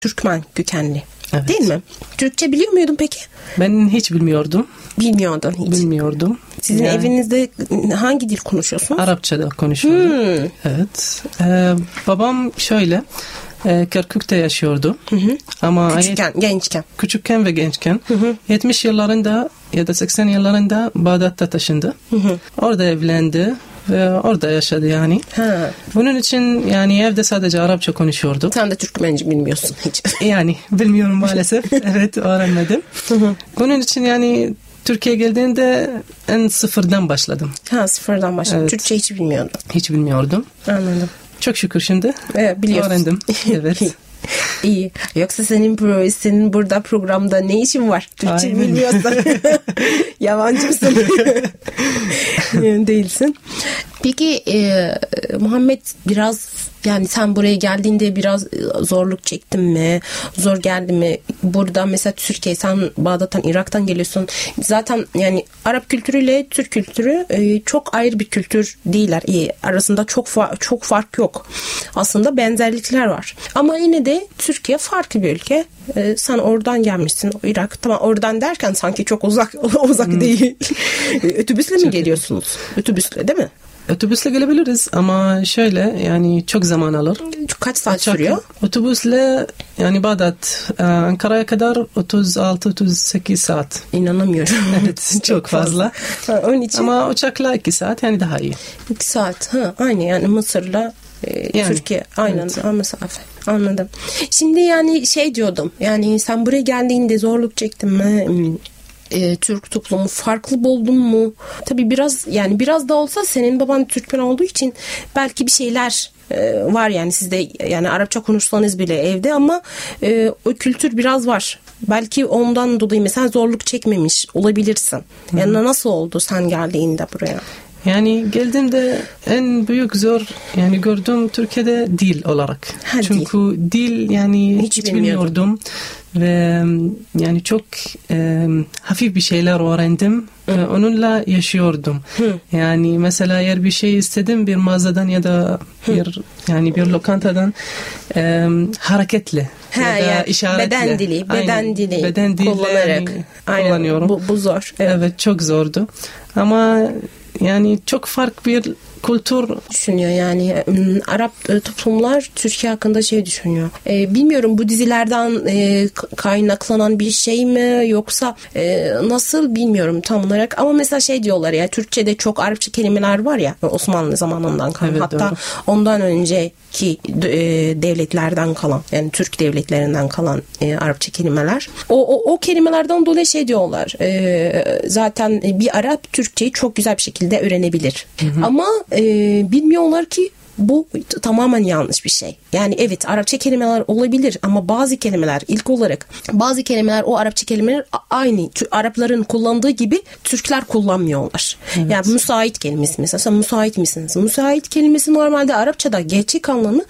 Türkmen kökenli. Evet. Değil mi? Türkçe biliyor muydun peki? Ben hiç bilmiyordum. Bilmiyordun hiç. Bilmiyordum. Sizin evinizde hangi dil konuşuyorsunuz? Arapçada konuşuyordum. Evet. Babam şöyle Kirkuk'ta yaşıyordu. Ama küçükken ve gençken 70 yıllarında ya da 80 yıllarında Bağdat'ta taşındı. Orada evlendi ve orada yaşadı yani. Bunun için yani evde sadece Arapça konuşuyordu. Sen de Türkmence bilmiyorsun hiç. Yani bilmiyorum maalesef. Evet, öğrenmedim. Bunun için yani Türkiye'ye geldiğinde sıfırdan başladım. Sıfırdan başladım. Evet. Türkçe hiç bilmiyordum. Hiç bilmiyordum. Anladım. Çok şükür şimdi biliyorsun. Öğrendim. Evet. İyi. Yoksa senin burada programda ne işin var? Türkçe bilmiyorsan. Yabancı mısın? Değilsin. Peki Muhammed, biraz yani sen buraya geldiğinde biraz zorluk çektin mi? Zor geldi mi? Burada mesela Türkiye, sen Bağdat'tan, Irak'tan geliyorsun. Zaten yani Arap kültürüyle Türk kültürü çok ayrı bir kültür değiller. Arasında çok fark yok. Aslında benzerlikler var. Ama yine de Türkiye farklı bir ülke. Sen oradan gelmişsin, Irak. Tamam, oradan derken sanki çok uzak değil. Otobüsle mi geliyorsunuz? Otobüsle değil mi? Otobüsle gelebiliriz ama şöyle yani çok zaman alır. Kaç saat sürüyor? Otobüsle yani Bağdat, Ankara'ya kadar 36-38 saat. İnanamıyorum. Evet, çok fazla. Onun için... Ama uçakla 2 saat yani daha iyi. 2 saat. Aynı yani Mısır'la Türkiye aynı mesafe. Anladım. Şimdi yani diyordum. Yani sen buraya geldiğinde zorluk çektin mi? Türk toplumu farklı buldun mu? Tabii biraz da olsa senin baban Türkmen olduğu için belki bir şeyler var yani sizde, yani Arapça konuşsanız bile evde, ama o kültür biraz var. Belki ondan dolayı mesela zorluk çekmemiş olabilirsin. Yani nasıl oldu sen geldiğinde buraya? Yani geldiğimde en büyük zor yani gördüm Türkiye'de dil olarak. Çünkü dil yani hiç bilmiyordum. Ve yani çok hafif bir şeyler öğrendim. Onunla yaşıyordum. Yani mesela eğer bir şey istedim bir mağazadan ya da bir lokantadan hareketli ya da yani işaretle. Beden dili kullanarak kullanıyorum. Bu zor. Evet, çok zordu. Ama yani çok farklı bir kültür düşünüyor yani Arap toplumlar Türkiye hakkında düşünüyor. Bilmiyorum, bu dizilerden kaynaklanan bir şey mi yoksa nasıl bilmiyorum tam olarak, ama mesela diyorlar ya, Türkçe'de çok Arapça kelimeler var ya, Osmanlı zamanından kalan, evet, hatta doğru. Ondan önceki devletlerden kalan, yani Türk devletlerinden kalan Arapça kelimeler. O kelimelerden dolayı diyorlar. Zaten bir Arap Türkçeyi çok güzel bir şekilde öğrenebilir. Ama bilmiyorlar ki bu tamamen yanlış bir şey. Yani evet, Arapça kelimeler olabilir ama bazı kelimeler o Arapça kelimeler aynı Arapların kullandığı gibi Türkler kullanmıyorlar. Evet. Yani müsait kelimesi mesela, sen müsait misiniz? Müsait kelimesi normalde Arapçada gerçek anlamı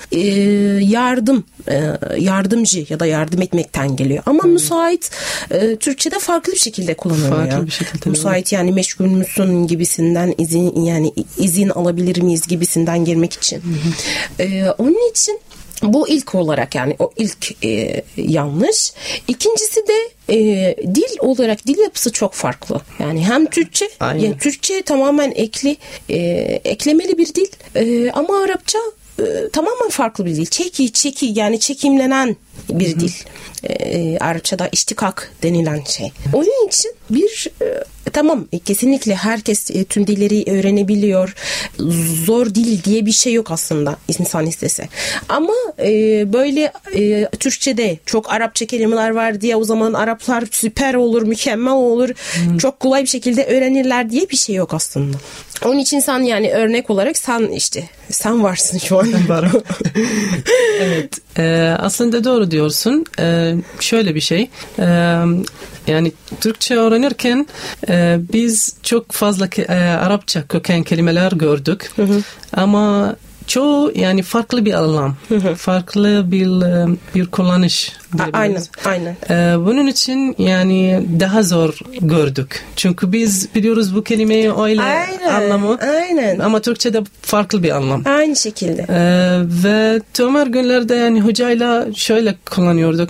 yardımcı ya da yardım etmekten geliyor. Ama müsait Türkçe'de farklı bir şekilde kullanılıyor. Müsait yani meşgul müsün gibisinden, izin alabilir miyiz gibisinden girmek için. Onun için bu ilk olarak yani o ilk yanlış. İkincisi de dil olarak dil yapısı çok farklı. Yani hem Türkçe, yani Türkçe tamamen eklemeli bir dil, ama Arapça tamamen farklı bir dil. Çeki yani çekimlenen bir dil. Arapçada iştikak denilen şey. Onun için tamam, kesinlikle herkes tüm dilleri öğrenebiliyor. Zor dil diye bir şey yok aslında insan istese. Ama böyle Türkçe'de çok Arapça kelimeler var diye o zaman Araplar süper olur, mükemmel olur, çok kolay bir şekilde öğrenirler diye bir şey yok aslında. Onun için sen yani örnek olarak sen varsın şu an. Evet. Aslında doğru diyorsun. Şöyle bir şey. Yani Türkçe öğrenirken biz çok fazla Arapça köken kelimeler gördük. Ama çoğu yani farklı bir anlam, farklı bir kullanış. Aynen. Bunun için yani daha zor gördük. Çünkü biz biliyoruz bu kelimeyi öyle anlamı. Aynen. Ama Türkçe'de farklı bir anlam. Aynı şekilde. Ve tümör günlerde yani hocayla şöyle kullanıyorduk.